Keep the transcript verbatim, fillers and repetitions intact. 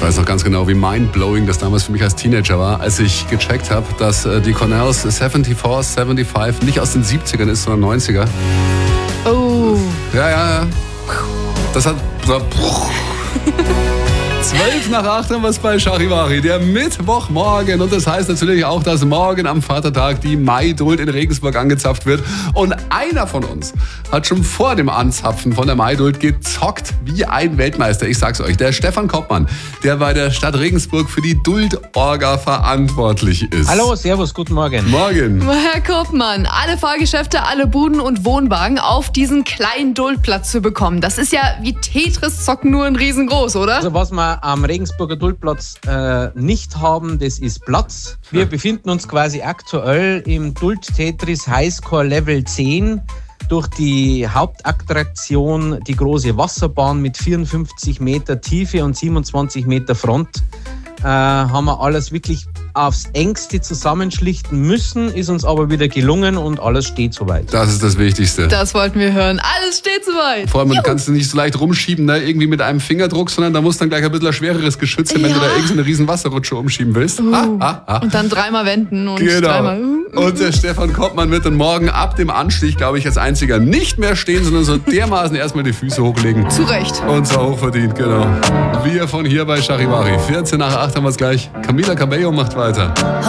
weiß noch ganz genau, wie mindblowing das damals für mich als Teenager war, als ich gecheckt habe, dass äh, die Cornells vierundsiebzig, fünfundsiebzig nicht aus den siebzigern ist, sondern neunziger. Oh. Ja, ja, ja. Das hat... Zwölf nach acht haben wir es bei Charivari, der Mittwochmorgen. Und das heißt natürlich auch, dass morgen am Vatertag die Maiduld in Regensburg angezapft wird. Und einer von uns hat schon vor dem Anzapfen von der Maiduld gezockt wie ein Weltmeister. Ich sag's euch, der Stefan Koppmann, der bei der Stadt Regensburg für die Duldorga verantwortlich ist. Hallo, servus, guten Morgen. Morgen. Herr Koppmann, alle Fahrgeschäfte, alle Buden und Wohnwagen auf diesen kleinen Duldplatz zu bekommen. Das ist ja wie Tetris-Zocken, nur in riesengroß, oder? Also was wir am Regensburger Duldplatz äh, nicht haben, das ist Platz. Wir ja. befinden uns quasi aktuell im Duld-Tetris Highscore Level zehn. Durch die Hauptattraktion, die große Wasserbahn mit vierundfünfzig Meter Tiefe und siebenundzwanzig Meter Front, äh, haben wir alles wirklich aufs Engste zusammenschlichten müssen, ist uns aber wieder gelungen und alles steht soweit. Das ist das Wichtigste. Das wollten wir hören. Alles steht soweit. Vor allem, du kannst du nicht so leicht rumschieben, ne? Irgendwie mit einem Fingerdruck, sondern da muss dann gleich ein bisschen ein schwereres Geschütz hin, wenn Ja. du da irgendeine riesen Wasserrutsche umschieben willst. Uh. Ah, ah, ah. Und dann dreimal wenden und Genau. dreimal. Uh, uh, Und der Stefan Koppmann wird dann morgen ab dem Anstich, glaube ich, als einziger nicht mehr stehen, sondern so dermaßen erstmal die Füße hochlegen. Zu Recht. Und zwar hochverdient, genau. Wir von hier bei Charivari. vierzehn nach acht haben wir es gleich. Camila Cabello macht weiter.